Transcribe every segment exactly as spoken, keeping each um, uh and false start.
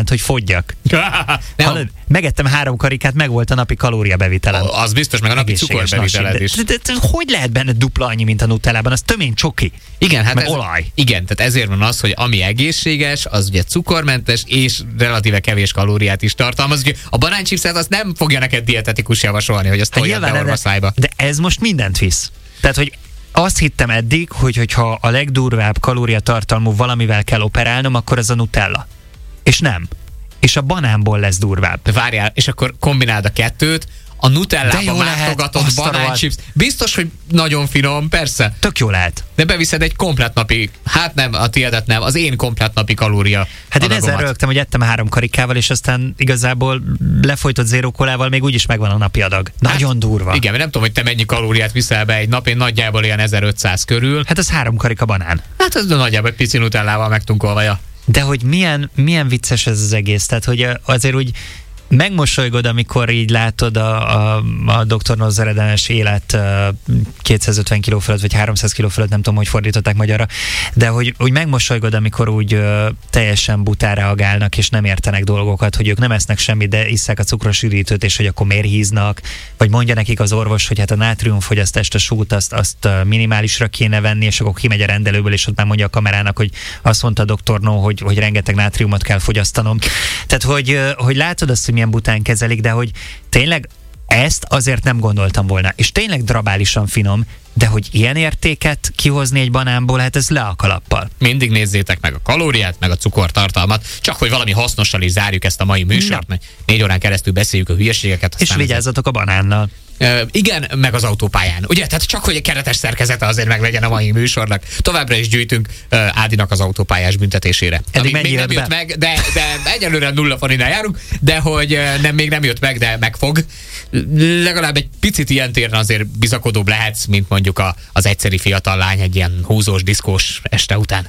ment, hogy fogyjak. Hallod, megettem három karikát, meg volt a napi kalóriabevitelem. Az biztos, meg a napi cukorbeviteled is. De, de, de, de hogy lehet benne dupla annyi, mint a Nutellában? Az tömény csoki. Igen, hát meg ez, olaj. Igen, tehát ezért van az, hogy ami egészséges, az ugye cukormentes, és relatíve kevés kalóriát is tartalmaz. Ugye a banánchipset azt nem fogja neked dietetikus javasolni, hogy azt tolja be orva szájba. De ez most mindent visz. Tehát, hogy azt hittem eddig, hogy hogyha a legdurvább kalóriatartalmú valamivel kell operálnom, akkor ez a Nutella. És nem. És a banánból lesz durvább. De várjál, és akkor kombináld a kettőt, a Nutellába látogatott banánchips. Biztos, hogy nagyon finom, persze. Tök jó lehet. De beviszed egy komplett napi, hát nem, a tiédet nem, az én komplett napi kalória. Hát én ezzel rögtem, hogy ettem három karikával, és aztán igazából lefolytott zéró kolával még úgyis megvan a napi adag. Nagyon hát, durva. Igen, mert nem tudom, hogy te mennyi kalóriát viszel be egy nap, én nagyjából ilyen ezerötszáz körül. Hát ez három karika banán. Hát ez nagyjából egy pici Nutellával megtunkolva. De hogy milyen, milyen vicces ez az egész, tehát hogy azért úgy megmosolygod, amikor így látod a, a, a doktor Nozeredenes élet kétszázötven kiló fölött, vagy háromszáz kiló fölött, nem tudom, hogy fordították magyarra, de hogy úgy megmosolygod, amikor úgy ö, teljesen bután reagálnak, és nem értenek dolgokat, hogy ők nem esznek semmit, de isszák a cukros üdítőt, és hogy akkor miért híznak, vagy mondja nekik az orvos, hogy hát a nátriumfogyasztást, a sót, azt, azt minimálisra kéne venni, és akkor kimegy a rendelőből, és ott már mondja a kamerának, hogy azt mondta a doktornó, hogy, hogy rengeteg nátriumot kell fogyasztanom. Tehát, hogy, hogy látod azt, hogy milyen bután kezelik, de hogy tényleg ezt azért nem gondoltam volna. És tényleg drabálisan finom, de hogy ilyen értéket kihozni egy banánból, hát ez le a kalappal. Mindig nézzétek meg a kalóriát, meg a cukortartalmat, csak hogy valami hasznossal is zárjuk ezt a mai műsort, mert négy órán keresztül beszéljük a hülyességeket. És vigyázzatok a banánnal. Uh, igen, meg az autópályán. Ugye, tehát csak, hogy egy keretes szerkezete azért meg legyen a mai műsornak. Továbbra is gyűjtünk uh, Ádinak az autópályás büntetésére. Eddig még nem jött be? meg, de, de egyelőre nulla forintnál járunk, de hogy uh, nem, még nem jött meg, de meg fog. Legalább egy picit ilyen téren azért bizakodóbb lehetsz, mint mondjuk a, az egyszeri fiatal lány egy ilyen húzós, diszkós este után.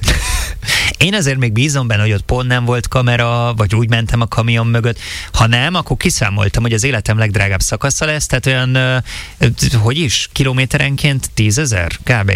Én azért még bízom benne, hogy ott pont nem volt kamera, vagy úgy mentem a kamion mögött. Ha nem, akkor kiszámoltam, hogy az életem legdrágább szakasza lesz, tehát olyan, uh, hogy is, kilométerenként tízezer kb.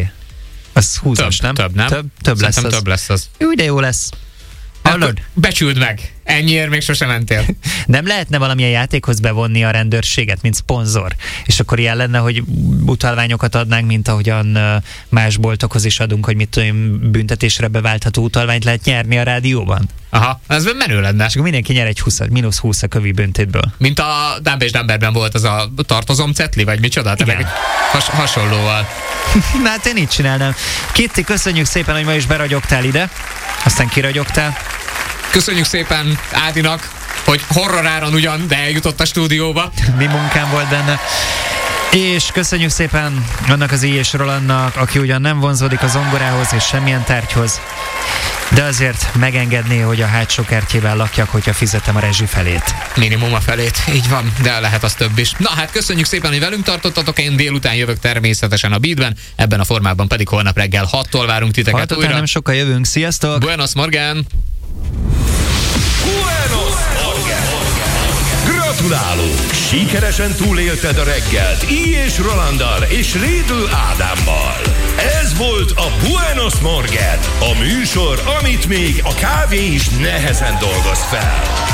Az húzós, több, nem? Több, nem? Több, több lesz az. több lesz az. Jó, de jó lesz. Hallod? Becsüld meg! Ennyiért még sosem mentél. Nem lehetne valamilyen játékhoz bevonni a rendőrséget, mint szponzor? És akkor ilyen lenne, hogy utalványokat adnánk, mint ahogyan más boltokhoz is adunk, hogy mit tudom, büntetésre beváltható utalványt lehet nyerni a rádióban? Aha, ez menő lenne. És akkor mindenki nyer egy húsz, mínusz húsz a kövi büntétből. Mint a Dumb és Dumberben volt az a tartozom cetli, vagy micsoda? Te meg has- hasonlóval. Na hát én így csinálnám. Kitty, köszönjük szépen, hogy ma is beragyogtál ide, aztán kiragyogtál. Köszönjük szépen Ádinak, hogy horroráron ugyan, de eljutott a stúdióba. Mi munkám volt benne. És köszönjük szépen annak az I. és Rolandnak, aki ugyan nem vonzódik a zongorához és semmilyen tárgyhoz, de azért megengedné, hogy a hátsó kertjével lakjak, hogyha fizetem a rezsi felét. Minimum a felét, így van, de lehet az több is. Na hát köszönjük szépen, hogy velünk tartottatok, én délután jövök természetesen a Beatben, ebben a formában pedig holnap reggel hattól várunk titeket hat újra. Nem sokkal jövünk, sziasztok! Buenos morgen! Buenos morgen! Gratulálunk! Sikeresen túlélted a reggelt I. és Rolanddal és Rédl Ádámmal. Ez volt a Buenos Morgen, a műsor, amit még a kávé is nehezen dolgoz fel.